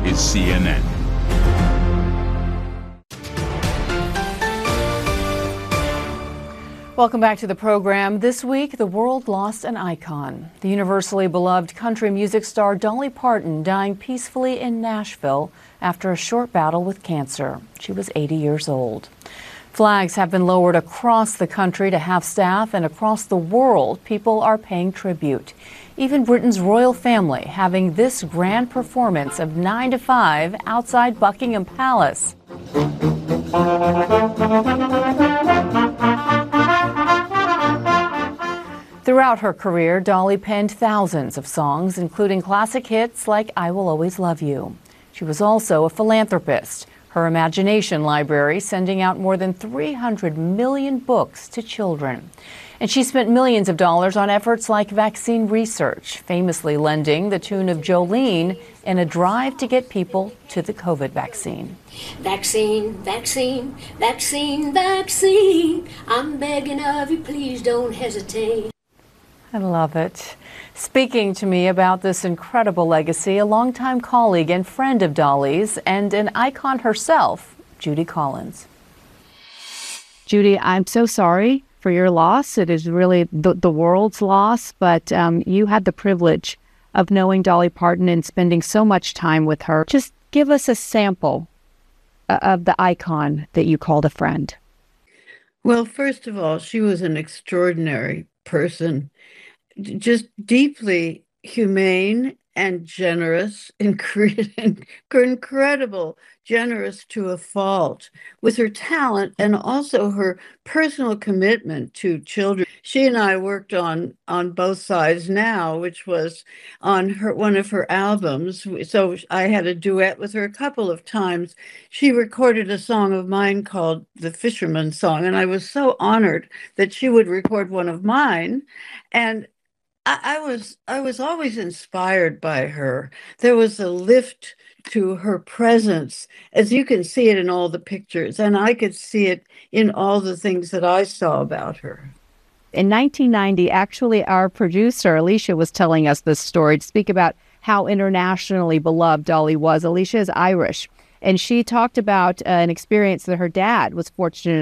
is CNN. Welcome back to the program. This week, the world lost an icon. The universally beloved country music star Dolly Parton dying peacefully in Nashville after a short battle with cancer. She was 80 years old. Flags have been lowered across the country to half-staff, and across the world, people are paying tribute. Even Britain's royal family having this grand performance of 9 to 5 outside Buckingham Palace. Throughout her career, Dolly penned thousands of songs, including classic hits like I Will Always Love You. She was also a philanthropist, her imagination library sending out more than 300 million books to children. And she spent millions of dollars on efforts like vaccine research, famously lending the tune of Jolene in a drive to get people to the COVID vaccine. Vaccine, vaccine, vaccine, vaccine. I'm begging of you, please don't hesitate. I love it. Speaking to me about this incredible legacy, a longtime colleague and friend of Dolly's and an icon herself, Judy Collins. Judy, I'm so sorry for your loss. It is really the world's loss, but you had the privilege of knowing Dolly Parton and spending so much time with her. Just give us a sample of the icon that you called a friend. Well, first of all, she was an extraordinary person, just deeply humane and generous, incredible, generous to a fault, with her talent and also her personal commitment to children. She and I worked on Both Sides Now, which was on one of her albums. So I had a duet with her a couple of times. She recorded a song of mine called The Fisherman's Song, and I was so honored that she would record one of mine. And I was always inspired by her. There was a lift to her presence, as you can see it in all the pictures, and I could see it in all the things that I saw about her. In 1990, actually, our producer, Alicia, was telling us this story to speak about how internationally beloved Dolly was. Alicia is Irish, and she talked about an experience that her dad was fortunate